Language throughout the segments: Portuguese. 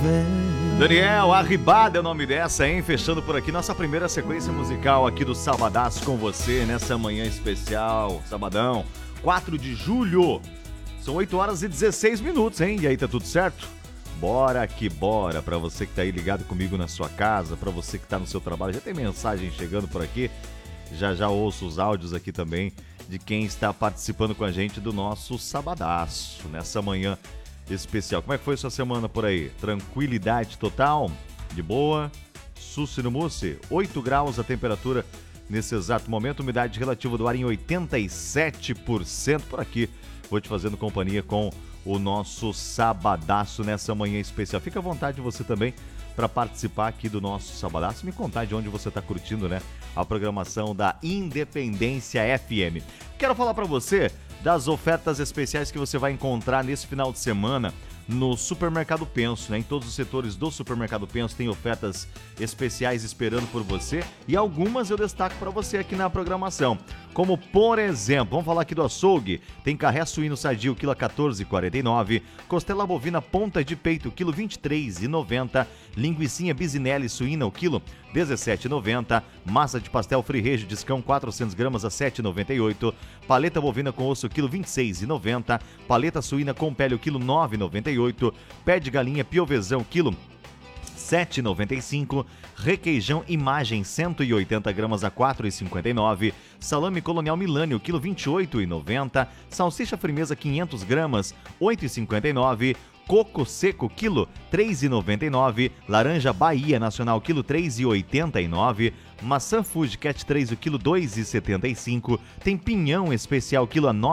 Daniel Arribada é o nome dessa, hein? Fechando por aqui nossa primeira sequência musical aqui do Sabadaço com você nessa manhã especial, sabadão, 4 de julho. São 8 horas e 16 minutos, hein? E aí, tá tudo certo? Bora que bora, pra você que tá aí ligado comigo na sua casa, pra você que tá no seu trabalho. Já tem mensagem chegando por aqui, já ouço os áudios aqui também de quem está participando com a gente do nosso Sabadaço nessa manhã especial. Como é que foi sua semana por aí? Tranquilidade total? De boa? Sussi no Mussi? 8 graus a temperatura nesse exato momento, umidade relativa do ar em 87% por aqui. Vou te fazendo companhia com o nosso Sabadaço nessa manhã especial. Fica à vontade você também para participar aqui do nosso Sabadaço. Me contar de onde você está curtindo, né? A programação da Independência FM. Quero falar para você das ofertas especiais que você vai encontrar nesse final de semana no Supermercado Penso, né? Em todos os setores do Supermercado Penso tem ofertas especiais esperando por você e algumas eu destaco para você aqui na programação. Como, por exemplo, vamos falar aqui do açougue, tem carré suíno sadio, quilo a 14,49, costela bovina ponta de peito, quilo 23,90, linguicinha bisinelli suína, o quilo 17,90, massa de pastel frirejo discão 400 gramas a 7,98, paleta bovina com osso, quilo 26,90, paleta suína com pele, o quilo 9,98, pé de galinha piovezão, quilo 7,95, requeijão Imagem 180 gramas a 4,59, salame colonial Milânio, quilo 28,90, salsicha firmeza 500 gramas, 8,59, coco seco, quilo 3,99, laranja Bahia Nacional, quilo 3,89, maçã Fuji Cat 3, o quilo 2,75, tem pinhão especial, quilo a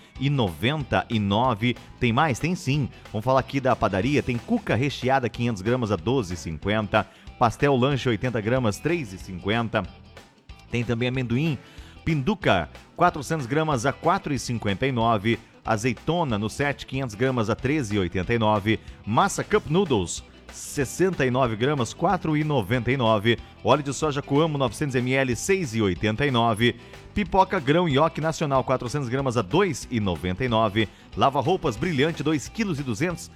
9,99. Tem mais? Tem sim. Vamos falar aqui da padaria. Tem cuca recheada 500 gramas a 12,50. Pastel lanche 80 gramas 3,50. Tem também amendoim pinduca 400 gramas a 4,59. Azeitona no set 500 gramas a 13,89. Massa Cup Noodles 69 gramas, 4,99. Óleo de soja Coamo 900 ml, 6,89. Pipoca grão Ioki Nacional 400 gramas a 2,99. Lava-roupas Brilhante 2,2 kg,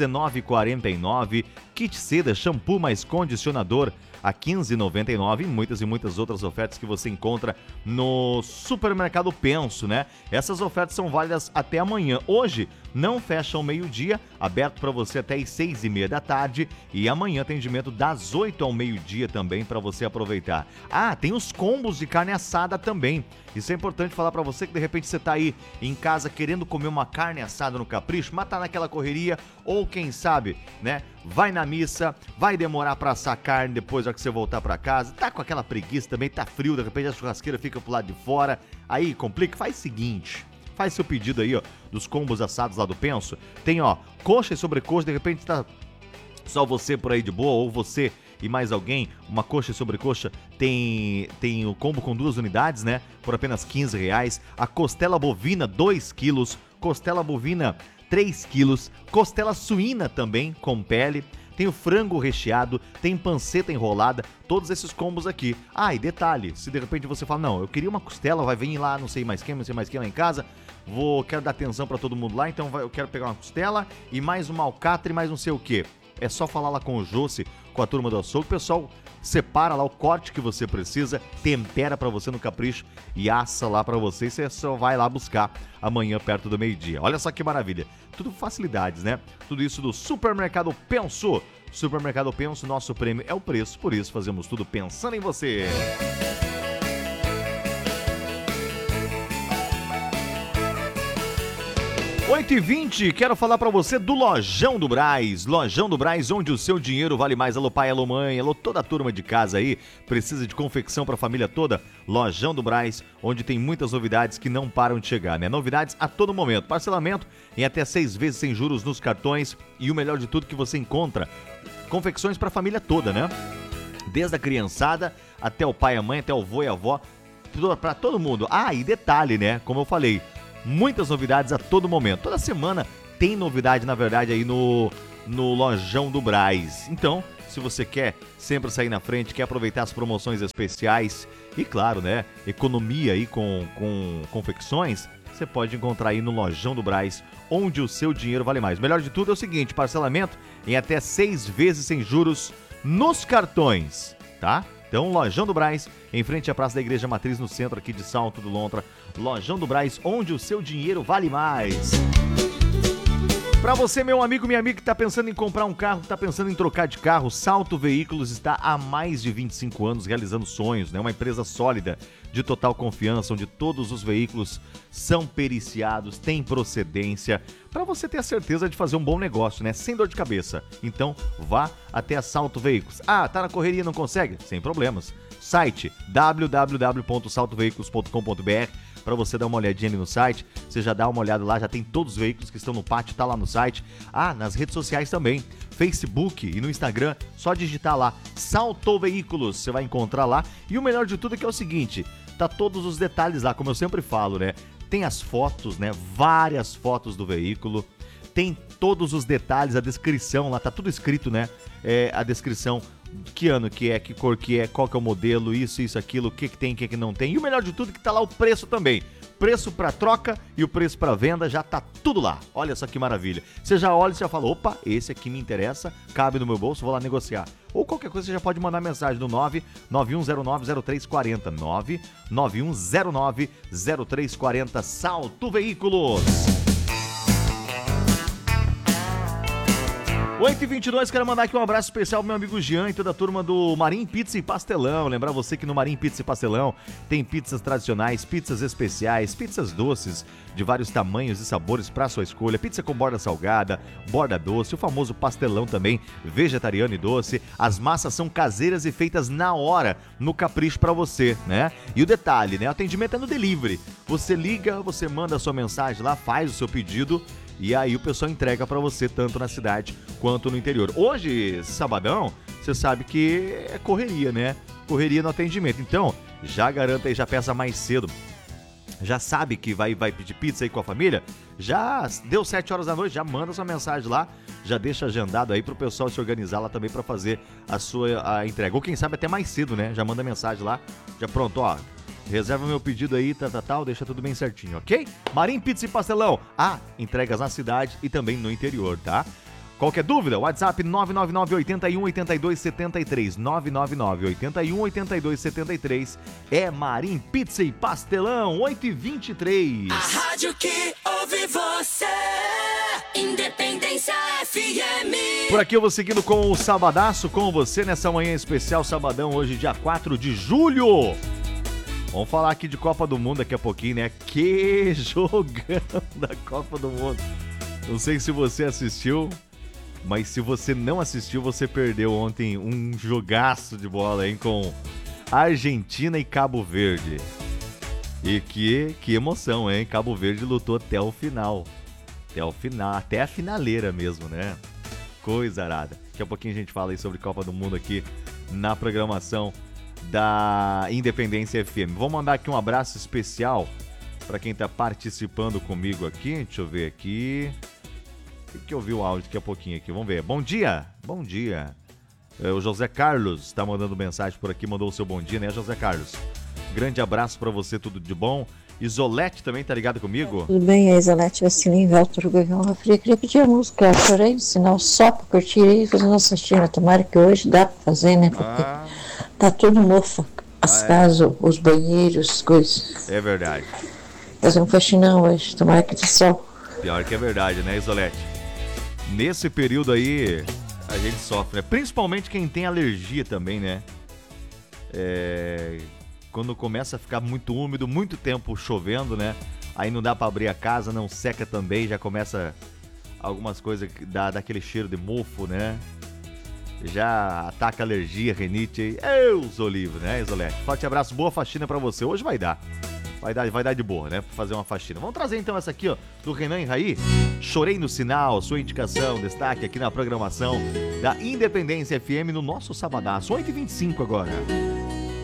19,49. Kit seda, shampoo mais condicionador a 15,99. E muitas outras ofertas que você encontra no Supermercado Penso, né? Essas ofertas são válidas até amanhã. Hoje não fecha ao meio-dia, aberto para você até às 6:30 da tarde. E amanhã atendimento das 8 ao meio-dia também para você aproveitar. Ah, tem os combos de carne assada também. Isso é importante falar para você que de repente você tá aí em casa querendo comer uma carne assada no capricho, mas tá naquela correria, ou quem sabe, né? Vai na missa, vai demorar para assar carne depois que você voltar para casa, tá com aquela preguiça também, tá frio, de repente a churrasqueira fica pro lado de fora, aí complica, faz o seguinte, faz seu pedido aí, ó, dos combos assados lá do Penso, tem, ó, coxa e sobrecoxa, de repente tá só você por aí de boa, ou você e mais alguém, uma coxa e sobrecoxa, tem o combo com 2 unidades, né, por apenas R$15, a costela bovina 2 quilos, costela bovina 3 quilos, costela suína também com pele, tem o frango recheado, tem panceta enrolada, todos esses combos aqui. Ah, e detalhe, se de repente você fala, não, eu queria uma costela, vai vir lá, não sei mais quem lá em casa, quero dar atenção pra todo mundo lá, então eu quero pegar uma costela e mais uma alcatra e mais não sei o que. É só falar lá com o Jossi, com a turma do açougue, o pessoal separa lá o corte que você precisa, tempera pra você no capricho e assa lá pra você, e você só vai lá buscar amanhã perto do meio-dia. Olha só que maravilha, tudo facilidades, né? Tudo isso do Supermercado Penso. Supermercado Penso, nosso prêmio é o preço, por isso fazemos tudo pensando em você. 8h20, quero falar pra você do Lojão do Brás. Lojão do Brás, onde o seu dinheiro vale mais. Alô pai, alô mãe, alô toda a turma de casa aí. Precisa de confecção pra família toda? Lojão do Brás, onde tem muitas novidades que não param de chegar, né? Novidades a todo momento. Parcelamento em até 6 vezes sem juros nos cartões. E o melhor de tudo que você encontra, confecções pra família toda, né? Desde a criançada até o pai, a mãe, até o vô e a avó. Pra todo mundo. Ah, e detalhe, né? Como eu falei, muitas novidades a todo momento. Toda semana tem novidade, na verdade, aí no Lojão do Brás. Então, se você quer sempre sair na frente, quer aproveitar as promoções especiais e, claro, né, economia aí com confecções, você pode encontrar aí no Lojão do Brás, onde o seu dinheiro vale mais. O melhor de tudo é o seguinte, parcelamento em até 6 vezes sem juros nos cartões, tá? Então, Lojão do Brás, em frente à Praça da Igreja Matriz, no centro aqui de Salto do Lontra. Lojão do Brás, onde o seu dinheiro vale mais. Para você, meu amigo, minha amiga que está pensando em comprar um carro, que está pensando em trocar de carro, Salto Veículos está há mais de 25 anos realizando sonhos, né? Uma empresa sólida, de total confiança, onde todos os veículos são periciados, têm procedência, para você ter a certeza de fazer um bom negócio, né? Sem dor de cabeça. Então, vá até a Salto Veículos. Ah, tá na correria e não consegue? Sem problemas. Site www.saltoveículos.com.br. Para você dar uma olhadinha ali no site, você já dá uma olhada lá, já tem todos os veículos que estão no pátio, tá lá no site. Ah, nas redes sociais também, Facebook e no Instagram, só digitar lá, Salto Veículos, você vai encontrar lá. E o melhor de tudo é que é o seguinte, tá todos os detalhes lá, como eu sempre falo, né? Tem as fotos, né? Várias fotos do veículo, tem todos os detalhes, a descrição lá, tá tudo escrito, né? A descrição, que ano que é, que cor que é, qual que é o modelo, isso, aquilo, o que tem, o que não tem. E o melhor de tudo é que tá lá o preço também. Preço para troca e o preço para venda já tá tudo lá. Olha só que maravilha. Você já olha e já fala, opa, esse aqui me interessa, cabe no meu bolso, vou lá negociar. Ou qualquer coisa você já pode mandar mensagem no 991090340. 991090340. Salto Veículos. 8h22, quero mandar aqui um abraço especial pro meu amigo Jean e toda a turma do Marim Pizza e Pastelão. Lembrar você que no Marim Pizza e Pastelão tem pizzas tradicionais, pizzas especiais, pizzas doces de vários tamanhos e sabores para sua escolha. Pizza com borda salgada, borda doce, o famoso pastelão também, vegetariano e doce. As massas são caseiras e feitas na hora, no capricho para você, né? E o detalhe, né? O atendimento é no delivery. Você liga, você manda a sua mensagem lá, faz o seu pedido e aí o pessoal entrega para você tanto na cidade quanto no interior. Hoje, sabadão, você sabe que é correria, né? Correria no atendimento. Então, já garanta aí, já peça mais cedo. Já sabe que vai pedir pizza aí com a família? Já deu 7 horas da noite, já manda sua mensagem lá, já deixa agendado aí pro pessoal se organizar lá também para fazer a entrega. Ou quem sabe até mais cedo, né? Já manda mensagem lá, já pronto, ó. Reserva meu pedido aí, tal, deixa tudo bem certinho, ok? Marim Pizza e Pastelão. Entregas na cidade e também no interior, tá? Qualquer dúvida? WhatsApp 999-81-8273. 999-81-8273. É Marim Pizza e Pastelão, 8h23. A rádio que ouve você, Independência FM. Por aqui eu vou seguindo com o Sabadaço com você nessa manhã especial, sabadão, hoje dia 4 de julho. Vamos falar aqui de Copa do Mundo daqui a pouquinho, né? Que jogão da Copa do Mundo. Não sei se você assistiu, mas se você não assistiu, você perdeu ontem um jogaço de bola, hein? Com Argentina e Cabo Verde. E que emoção, hein? Cabo Verde lutou até o final. Até a finaleira mesmo, né? Coisa arada. Daqui a pouquinho a gente fala aí sobre Copa do Mundo aqui na programação da Independência FM. Vou mandar aqui um abraço especial para quem tá participando comigo aqui. Deixa eu ver aqui. Tem que ouvir o áudio daqui a pouquinho aqui. Vamos ver. Bom dia. Bom dia. O José Carlos está mandando mensagem por aqui, mandou o seu bom dia, né, José Carlos? Grande abraço para você, tudo de bom. Isolete também tá ligado comigo? Tudo bem, a Isolete Vacilim, Veltor Goião. Eu queria pedir a música, chorei no sinal só pra curtir e fazer nossa estima. Tomara que hoje dá pra fazer, né? Porque tá tudo mofo. As casas, os banheiros, as coisas. É verdade. Fazer um faxinão hoje, tomara que dê sol. Pior que é verdade, né, Isolete? Nesse período aí, a gente sofre, né? Principalmente quem tem alergia também, né? Quando começa a ficar muito úmido, muito tempo chovendo, né? Aí não dá pra abrir a casa, não seca também, já começa algumas coisas que dá aquele cheiro de mofo, né? Já ataca alergia, rinite. Eu sou livre, né, Isolete? Forte abraço, boa faxina pra você. Hoje vai dar. Vai dar de boa, né? Pra fazer uma faxina. Vamos trazer então essa aqui, ó, do Renan e Raí. Chorei no sinal, sua indicação, destaque aqui na programação da Independência FM no nosso sabadaço. 8h25 agora.